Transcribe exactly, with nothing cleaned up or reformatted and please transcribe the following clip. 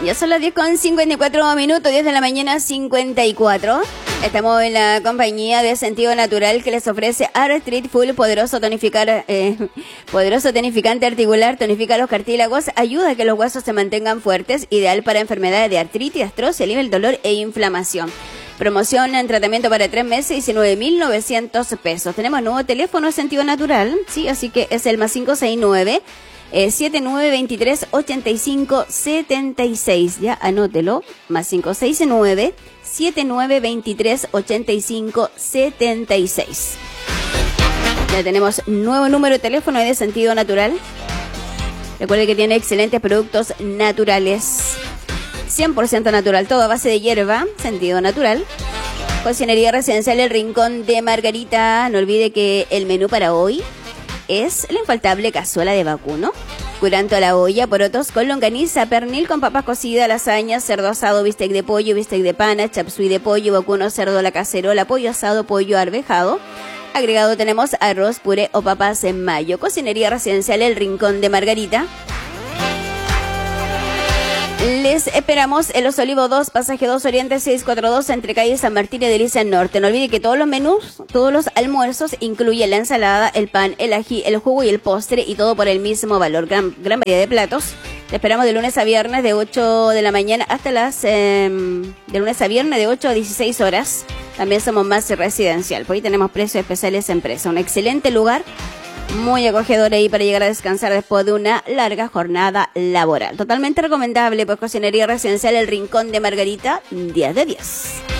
Ya son las diez con cincuenta y cuatro minutos, diez de la mañana, cincuenta y cuatro. Estamos en la compañía de Sentido Natural que les ofrece Arthrit Full, poderoso tonificar, eh, poderoso tonificante articular, tonifica los cartílagos, ayuda a que los huesos se mantengan fuertes, ideal para enfermedades de artritis, artrosis, alivia el dolor e inflamación. Promoción en tratamiento para tres meses, diecinueve mil novecientos pesos. Tenemos nuevo teléfono Sentido Natural, sí, así que es el más cinco seis nueve, eh, siete nueve dos tres, ocho cinco siete seis. Ya, anótelo, más cinco seis nueve, siete nueve dos tres, ocho cinco siete seis. Ya tenemos nuevo número de teléfono de Sentido Natural. Recuerde que tiene excelentes productos naturales. cien por ciento natural, todo a base de hierba, Sentido Natural. Cocinería Residencial El Rincón de Margarita. No olvide que el menú para hoy es la infaltable cazuela de vacuno, curanto a la olla, porotos con longaniza, pernil con papas cocidas, lasaña, cerdo asado, bistec de pollo, bistec de pana, chapsui de pollo, vacuno, cerdo a la cacerola, pollo asado, pollo arvejado. Agregado tenemos arroz, puré o papas en mayo. Cocinería Residencial El Rincón de Margarita. Les esperamos en Los Olivos dos, pasaje dos Oriente seiscientos cuarenta y dos, entre calle San Martín y Delicia Norte. No olvide que todos los menús, todos los almuerzos incluyen la ensalada, el pan, el ají, el jugo y el postre, y todo por el mismo valor. Gran, gran variedad de platos. Te esperamos de lunes a viernes de ocho de la mañana hasta las... Eh, de lunes a viernes de ocho a dieciséis horas. También somos más residencial. Por ahí tenemos precios especiales en presa. Un excelente lugar, muy acogedor ahí para llegar a descansar después de una larga jornada laboral. Totalmente recomendable, pues Cocinería Residencial El Rincón de Margarita, diez de diez.